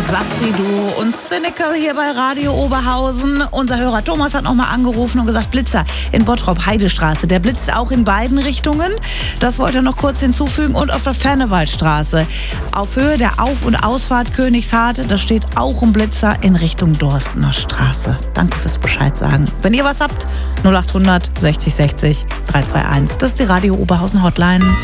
Safri-Duo und Cynical hier bei Radio Oberhausen. Unser Hörer Thomas hat nochmal angerufen und gesagt, Blitzer in Bottrop-Heidestraße. Der blitzt auch in beiden Richtungen. Das wollte er noch kurz hinzufügen. Und auf der Fernewaldstraße. Auf Höhe der Auf- und Ausfahrt Königshardt, da steht auch ein Blitzer in Richtung Dorstener Straße. Danke fürs Bescheid sagen. Wenn ihr was habt, 0800 60 60 321. Das ist die Radio Oberhausen Hotline.